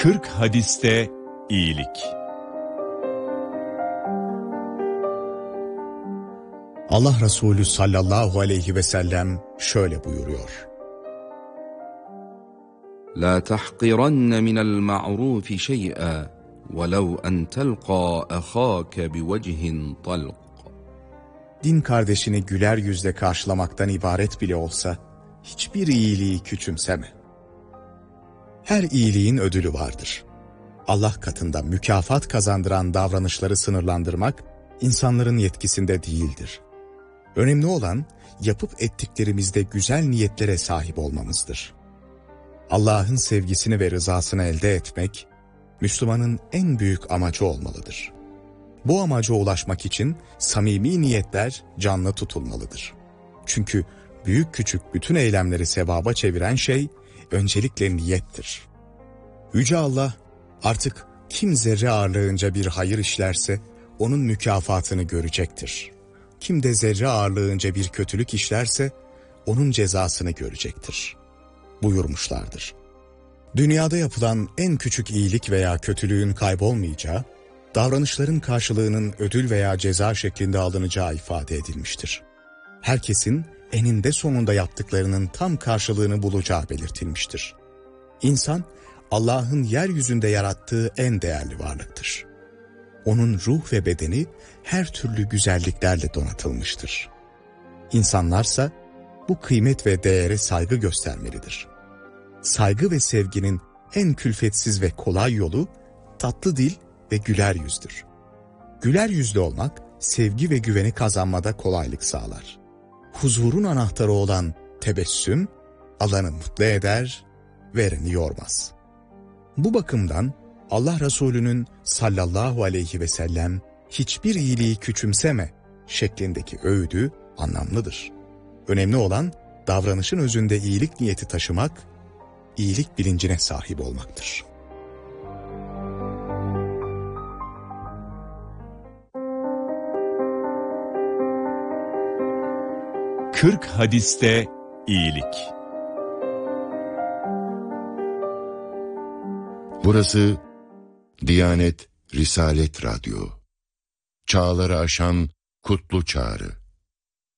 40 hadiste iyilik. Allah Resulü sallallahu aleyhi ve sellem şöyle buyuruyor. La tahqiranna minel ma'rufi şey'a velev en telqa ahake bivecihin talq. Din kardeşini güler yüzle karşılamaktan ibaret bile olsa hiçbir iyiliği küçümseme. Her iyiliğin ödülü vardır. Allah katında mükafat kazandıran davranışları sınırlandırmak insanların yetkisinde değildir. Önemli olan yapıp ettiklerimizde güzel niyetlere sahip olmamızdır. Allah'ın sevgisini ve rızasını elde etmek, Müslümanın en büyük amacı olmalıdır. Bu amaca ulaşmak için samimi niyetler canlı tutulmalıdır. Çünkü büyük küçük bütün eylemleri sevaba çeviren şey öncelikle niyettir. Yüce Allah artık kim zerre ağırlığınca bir hayır işlerse onun mükafatını görecektir. Kim de zerre ağırlığınca bir kötülük işlerse onun cezasını görecektir buyurmuşlardır. Dünyada yapılan en küçük iyilik veya kötülüğün kaybolmayacağı, davranışların karşılığının ödül veya ceza şeklinde alınacağı ifade edilmiştir. Herkesin eninde sonunda yaptıklarının tam karşılığını bulacağı belirtilmiştir. İnsan, Allah'ın yeryüzünde yarattığı en değerli varlıktır. Onun ruh ve bedeni her türlü güzelliklerle donatılmıştır. İnsanlarsa bu kıymet ve değere saygı göstermelidir. Saygı ve sevginin en külfetsiz ve kolay yolu tatlı dil ve güler yüzdür. Güler yüzlü olmak sevgi ve güveni kazanmada kolaylık sağlar. Huzurun anahtarı olan tebessüm alanı mutlu eder, vereni yormaz. Bu bakımdan Allah Resulü'nün sallallahu aleyhi ve sellem hiçbir iyiliği küçümseme şeklindeki öğüdü anlamlıdır. Önemli olan davranışın özünde iyilik niyeti taşımak, iyilik bilincine sahip olmaktır. Kırk hadiste iyilik. Burası Diyanet Risalet Radyo. Çağları aşan kutlu çağrı.